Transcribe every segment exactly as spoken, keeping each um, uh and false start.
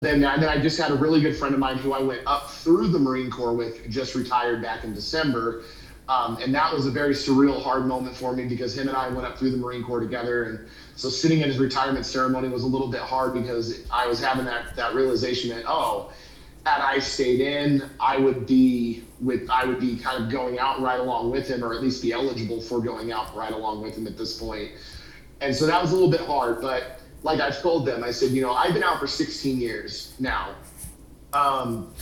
then, and then I just had a really good friend of mine who I went up through the Marine Corps with, just retired back in December. Um, and that was a very surreal, hard moment for me because him and I went up through the Marine Corps together. And so sitting at his retirement ceremony was a little bit hard because I was having that, that realization that, oh, had I stayed in, I would be with, I would be kind of going out right along with him, or at least be eligible for going out right along with him at this point. And so that was a little bit hard, but like I've told them, I said, you know, I've been out for sixteen years now. Um,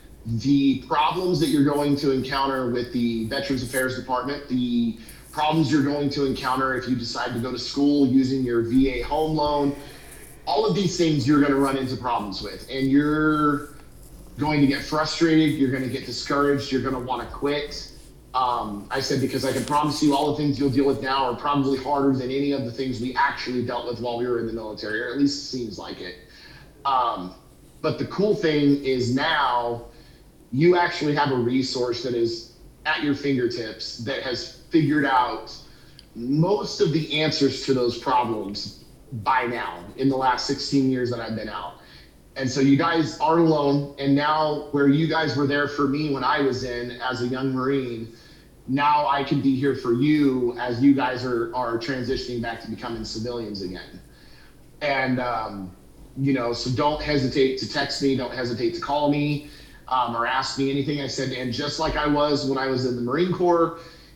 the problems that you're going to encounter with the Veterans Affairs Department, the problems you're going to encounter if you decide to go to school using your V A home loan, all of these things you're going to run into problems with. And you're going to get frustrated, you're going to get discouraged, you're going to want to quit. Um, I said, because I can promise you all the things you'll deal with now are probably harder than any of the things we actually dealt with while we were in the military, or at least it seems like it. Um, but the cool thing is now you actually have a resource that is at your fingertips that has figured out most of the answers to those problems by now in the last sixteen years that I've been out. And so you guys aren't alone. And now where you guys were there for me when I was in as a young Marine, now I can be here for you as you guys are, are transitioning back to becoming civilians again. And, um, you know, so don't hesitate to text me, don't hesitate to call me um, or ask me anything. I said, and just like I was when I was in the Marine Corps,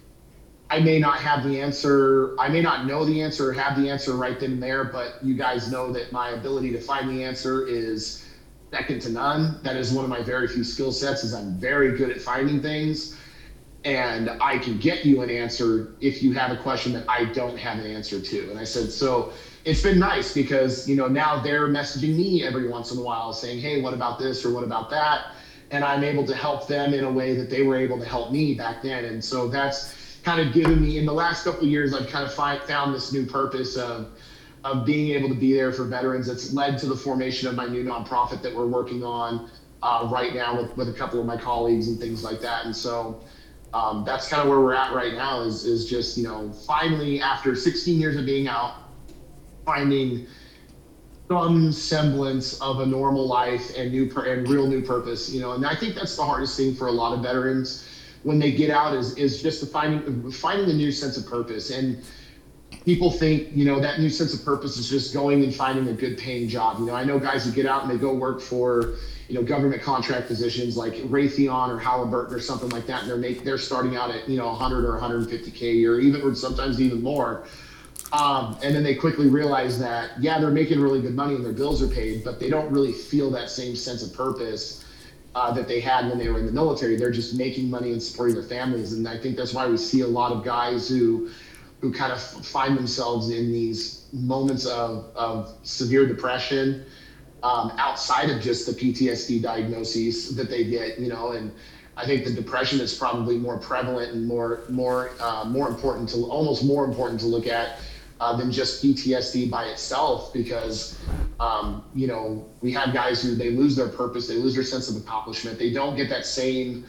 I may not have the answer, I may not know the answer or have the answer right then and there, but you guys know that my ability to find the answer is second to none. That is one of my very few skill sets, is I'm very good at finding things. And I can get you an answer if you have a question that I don't have an answer to. And I said, so it's been nice because, you know, now they're messaging me every once in a while saying, hey, what about this or what about that? And I'm able to help them in a way that they were able to help me back then. And so that's kind of given me, in the last couple of years, I've kind of find, found this new purpose of, of being able to be there for veterans. It's led to the formation of my new nonprofit that we're working on uh, right now with, with a couple of my colleagues and things like that. And so um, that's kind of where we're at right now is, is just, you know, finally after sixteen years of being out, finding some semblance of a normal life and new and real new purpose, you know, and I think that's the hardest thing for a lot of veterans when they get out is is just to finding finding a new sense of purpose. And people think, you know, that new sense of purpose is just going and finding a good paying job. You know, I know guys who get out and they go work for, you know, government contract positions like Raytheon or Halliburton or something like that, and they're make, they're starting out at, you know, one hundred or one hundred fifty K a year, even or sometimes even more. Um, and then they quickly realize that, yeah, they're making really good money and their bills are paid, but they don't really feel that same sense of purpose uh, that they had when they were in the military. They're just making money and supporting their families. And I think that's why we see a lot of guys who who kind of find themselves in these moments of, of severe depression um, outside of just the P T S D diagnoses that they get, you know, and I think the depression is probably more prevalent and more more uh, more important to almost more important to look at uh, than just P T S D by itself, because um, you know, we have guys who they lose their purpose, they lose their sense of accomplishment, they don't get that same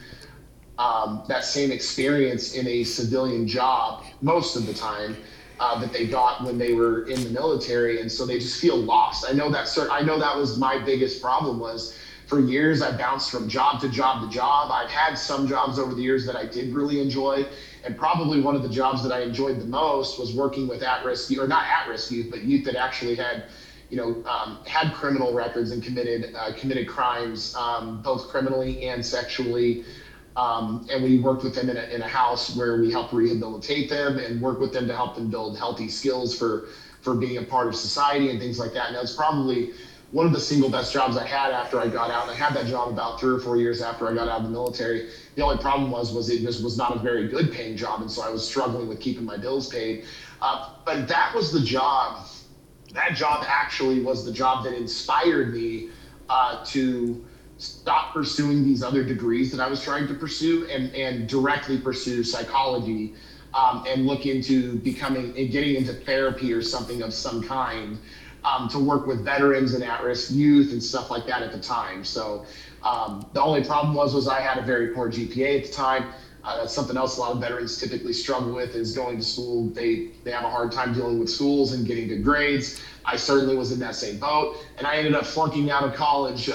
um, that same experience in a civilian job most of the time uh, that they got when they were in the military, and so they just feel lost. I know that. I know that was my biggest problem. Was for years I bounced from job to job to job. I've had some jobs over the years that I did really enjoy, and probably one of the jobs that I enjoyed the most was working with at-risk, or not at-risk youth, but youth that actually had, you know, um, had criminal records and committed uh, committed crimes, um, both criminally and sexually. Um, and we worked with them in a, in a house where we helped rehabilitate them and work with them to help them build healthy skills for for being a part of society and things like that. And that's probably one of the single best jobs I had after I got out. And I had that job about three or four years after I got out of the military. The only problem was, was it just was not a very good paying job. And so I was struggling with keeping my bills paid. Uh, but that was the job, that job actually was the job that inspired me uh, to stop pursuing these other degrees that I was trying to pursue and, and directly pursue psychology um, and look into becoming and getting into therapy or something of some kind. Um, to work with veterans and at-risk youth and stuff like that at the time. So um, the only problem was, was I had a very poor G P A at the time. Uh, that's something else a lot of veterans typically struggle with is going to school. They they have a hard time dealing with schools and getting good grades. I certainly was in that same boat, and I ended up flunking out of college